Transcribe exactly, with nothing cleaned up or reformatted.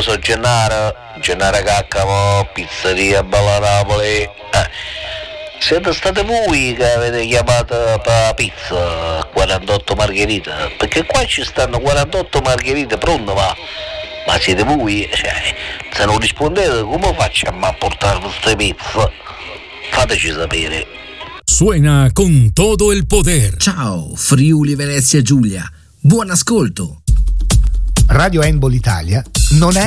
sono Gennaro, Gennaro Caccamo, pizzeria Bella Napoli. Eh. Siete state voi che avete chiamato per pizza quarantotto margherita? Perché qua ci stanno quarantotto margherite pronte, ma, ma siete voi? Cioè, se non rispondete come facciamo a portare queste pizze? Fateci sapere. Suena con todo el poder. Ciao, Friuli Venezia Giulia. Buon ascolto. Radio Handball Italia non è